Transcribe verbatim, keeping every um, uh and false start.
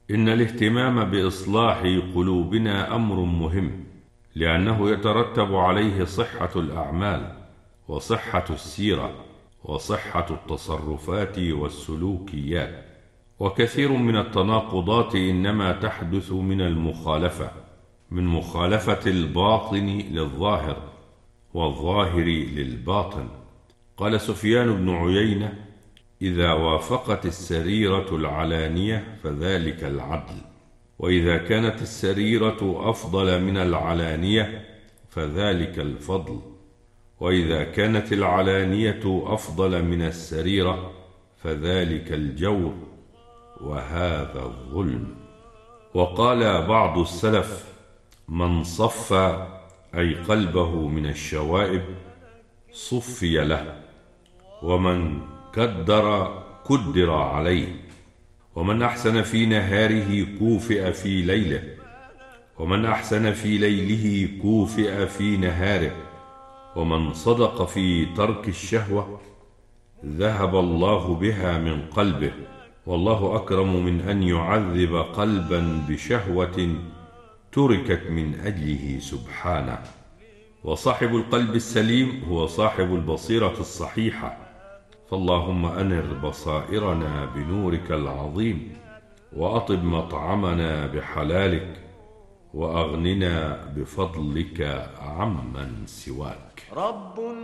إن الاهتمام بإصلاح قلوبنا أمر مهم، لأنه يترتب عليه صحة الأعمال وصحة السيرة وصحة التصرفات والسلوكيات. وكثير من التناقضات إنما تحدث من المخالفة، من مخالفة الباطن للظاهر والظاهر للباطن. قال سفيان بن عيينة: إذا وافقت السريرة العلانية فذلك العدل، وإذا كانت السريرة أفضل من العلانية فذلك الفضل، وإذا كانت العلانية أفضل من السريرة فذلك الجور، وهذا الظلم. وقال بعض السلف: من صفى أي قلبه من الشوائب صفي له، ومن كدر كدر عليه، ومن أحسن في نهاره كوفئ في ليله، ومن أحسن في ليله كوفئ في نهاره، ومن صدق في ترك الشهوة ذهب الله بها من قلبه، والله أكرم من أن يعذب قلبا بشهوة تركت من أجله سبحانه. وصاحب القلب السليم هو صاحب البصيرة الصحيحة، فاللهم أنر بصائرنا بنورك العظيم، وأطب مطعمنا بحلالك، وأغننا بفضلك عمن سواك.